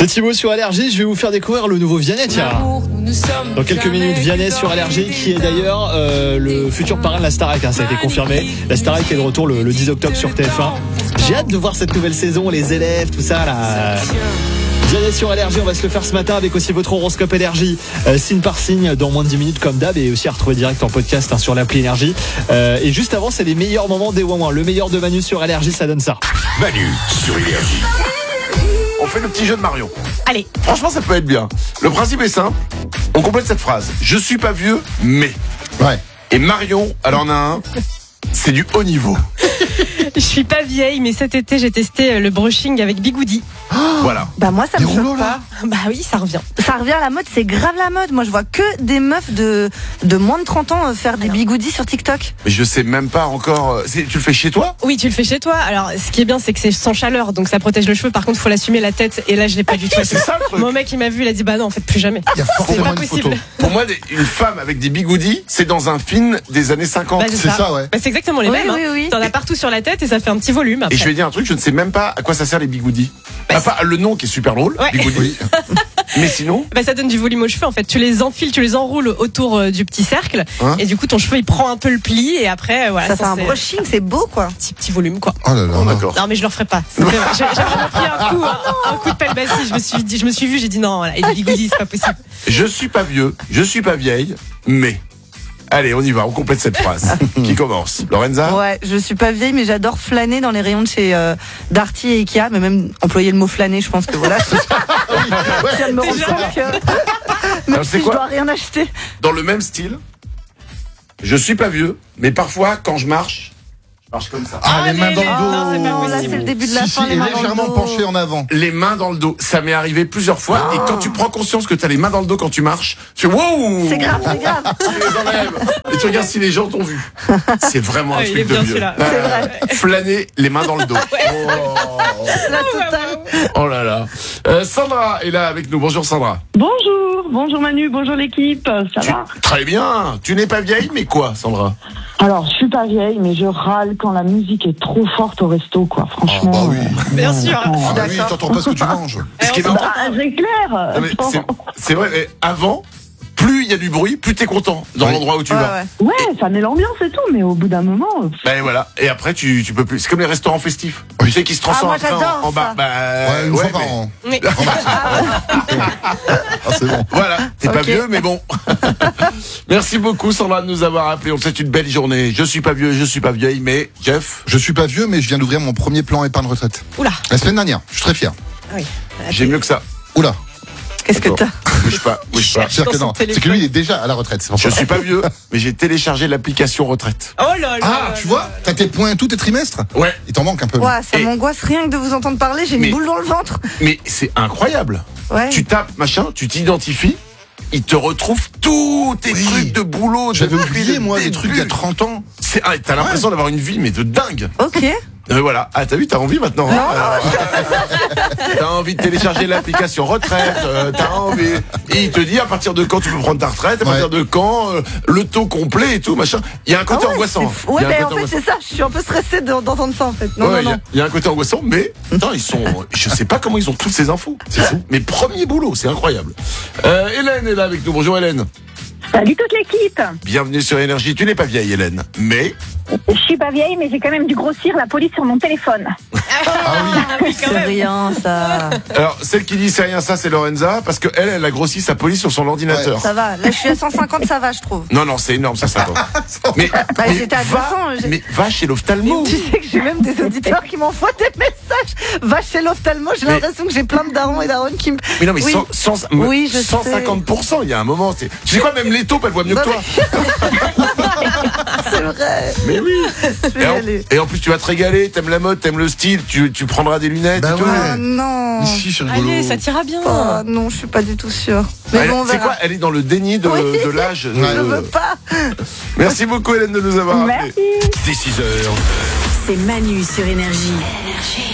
C'est Thibaut sur Allergie, je vais vous faire découvrir le nouveau Vianney, tiens. Dans quelques minutes, Vianney sur Allergie, qui est d'ailleurs le futur parrain de la Starac, ça a été confirmé. La Starac est de retour le 10 octobre sur TF1. J'ai hâte de voir cette nouvelle saison, les élèves, tout ça là. Vianney sur Allergie, on va se le faire ce matin avec aussi votre horoscope énergie, signe par signe, dans moins de 10 minutes comme d'hab, et aussi à retrouver direct en podcast sur l'appli énergie. Et juste avant, c'est les meilleurs moments des Ouin-Ouin. Le meilleur de Manu sur Allergie, ça donne ça. Manu sur énergie. On fait le petit jeu de Marion. Allez. Franchement, ça peut être bien. Le principe est simple. On complète cette phrase. Je suis pas vieux, mais. Ouais. Et Marion, elle en a un. C'est du haut niveau. Je suis pas vieille, mais cet été, j'ai testé le brushing avec Bigoudi. Voilà. Bah moi ça me Des choque rouleaux, là. pas. Bah oui, ça revient. Ça revient à la mode, c'est grave la mode. Moi je vois que des meufs de moins de 30 ans faire des bigoudis sur TikTok. Mais je sais même pas encore. Tu le fais chez toi? Oui, tu le fais chez toi. Alors, ce qui est bien, c'est que c'est sans chaleur, donc ça protège le cheveu. Par contre, faut l'assumer la tête. Et là, je l'ai pas du tout. C'est ça le truc. Mon mec, il m'a vu, il a dit bah non, en fait, plus jamais. Il y a C'est forcément pas une possible. photo. Pour moi, une femme avec des bigoudis, c'est dans un film des années 50. Bah, C'est ça, ouais. Bah, c'est exactement les Oui, mêmes. oui, oui. T'en as partout sur la tête et ça fait un petit volume. Après. Et je vais dire un truc, je ne sais même pas à quoi ça sert les bigoudis. Bah, À part le nom qui est super drôle, Ouais. bigoudi. Oui. Mais sinon, Bah, ça donne du volume aux cheveux. En fait, tu les enfiles, tu les enroules autour du petit cercle, Hein et du coup, ton cheveu il prend un peu le pli et après, voilà, Ça fait un c'est brushing, c'est beau quoi. petit volume quoi. Oh là là. bon, d'accord. Non mais je le referai pas. J'ai vraiment pris un coup de pelle bassie. Je me suis vu, j'ai dit non, voilà, et les bigoudis, c'est pas possible. Je suis pas vieux, je suis pas vieille, mais. Allez, on y va, on complète cette phrase. Qui commence? Lorenza? Ouais, je suis pas vieille mais j'adore flâner dans les rayons de chez Darty et Ikea, mais même employer le mot flâner, je pense que voilà. Je viens de me rendre Déjà. compte que même Alors, c'est si je quoi dois rien acheter. Dans le même style, je suis pas vieux, mais parfois, quand je marche comme ça. Ah, les mains dans le dos. Non, c'est pas Non, là possible. c'est le début de la Si, fin. si, les et mains dans le légèrement dos. penché en avant. Les mains dans le dos, ça m'est arrivé plusieurs fois, et quand tu prends conscience que t'as les mains dans le dos quand tu marches, tu fais wow! C'est grave, c'est grave. Tu les enlèves, et tu regardes si les gens t'ont vu. C'est vraiment un Ah, il truc est de bien vieux. celui-là. Flâner les mains dans le dos. La totale. Oh là là. Sandra est là avec nous. Bonjour Sandra. Bonjour Manu, bonjour l'équipe, ça va? Très bien. Tu n'es pas vieille, mais quoi, Sandra? Alors, je suis pas vieille, mais je râle quand la musique est trop forte au resto, quoi, Ah franchement. bah oui. Bien sûr. Ah bah oui, t'entends pas ce que tu manges. Ce qui est marrant, Bah, c'est clair. non, mais c'est vrai, mais avant, plus il y a du bruit, plus t'es content dans Oui. l'endroit où tu Ouais, vas. ouais. Ouais, ça met l'ambiance et tout, mais au bout d'un moment... Ben voilà. Et après, tu peux plus. C'est comme les restaurants festifs. Oui. Tu sais qui se transforment Ah, moi, après j'adore en bar. ça. Bah, Ouais, une fois par mais an. Oui. Ah, c'est bon. Voilà. T'es pas Ok. vieux, mais bon. Merci beaucoup, Sandra, de nous avoir appelé. On te souhaite une belle journée. Je suis pas vieux, je suis pas vieille, mais Jeff, Je suis pas vieux, mais je viens d'ouvrir mon premier plan épargne retraite. Oula. La semaine dernière. Je suis très fier. Oui. j'ai mieux que ça. Oula. Qu'est-ce que t'as? Bouge pas, bouge pas. C'est-à-dire Dans que son non. C'est que téléphone. lui, il est déjà à la retraite. C'est pour Je ça. suis pas vieux, mais j'ai téléchargé l'application retraite. Oh là là. Ah, tu vois, t'as tes points tous tes trimestres. Ouais. Il t'en manque un peu. Ouais, ça Et- m'angoisse rien que de vous entendre parler, j'ai Mais- une boule dans le ventre. Mais c'est incroyable. Ouais. Tu tapes, machin, tu t'identifies, il te retrouve tous tes Oui. trucs de boulot. J'avais depuis oublié, le moi, des début. trucs il y a 30 ans. T'as l'impression d'avoir une vie, mais de dingue. Ok. Voilà. Ah, t'as vu, t'as envie maintenant. hein T'as envie de télécharger l'application retraite. T'as envie. Et il te dit à partir de quand tu peux prendre ta retraite, à partir de quand, le taux complet et tout, machin. Il y a un côté Ah ouais, angoissant. c'est fou. Ouais, Il y a un mais en côté fait, c'est ça, je suis un peu stressée d'entendre ça en fait. Non, Ouais, non, non. il y a un côté angoissant, mais putain, ils sont. Je sais pas comment ils ont toutes ces infos. C'est fou. Mais premier boulot, c'est incroyable. Hélène est là avec nous. Bonjour Hélène. Salut toute l'équipe. Bienvenue sur Énergie. Tu n'es pas vieille, Hélène, mais Je suis pas vieille, mais j'ai quand même dû grossir la police sur mon téléphone. Ah oui, quand C'est même. rien, ça. alors celle qui dit c'est rien ça, c'est Lorenza, parce que elle a grossi sa police sur son ordinateur. Ça va. Là, je suis à 150, ça va, je trouve. Non, c'est énorme, ça va. Mais, Bah, j'étais à 200. mais va chez l'ophtalmo. Tu sais que j'ai même des auditeurs qui m'envoient des messages. Va chez l'ophtalmo, j'ai Mais- l'impression que j'ai plein de darons et daronnes qui me. Mais non, mais Oui. 150%, il y a un moment. Tu sais quoi, même les taupes, elles voient mieux que Non, toi. C'est vrai. Mais oui. Je vais y aller. Et en plus, tu vas te régaler, t'aimes la mode, t'aimes le style, tu prendras des lunettes Bah et tout. ouais. Ah non. Ici, c'est rigolo. Allez, ça t'ira bien. Ah, non, je suis pas du tout sûre. Mais Elle- bon, on c'est verra. quoi Elle est dans le déni de, Oui. de l'âge. Je veux pas. Merci beaucoup Hélène de nous avoir appelés. Merci. Dès 6h. C'est Manu sur Énergie.